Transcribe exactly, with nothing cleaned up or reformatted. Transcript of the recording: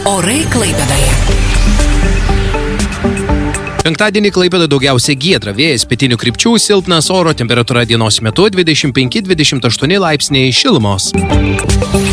Orai Klaipėdoje. Penktadienį Klaipėdoje daugiausiai giedra, vėjas pietinių krypčių, silpnas oro, temperatūra dienos metu dvidešimt penki dvidešimt aštuoni laipsniai šilumos.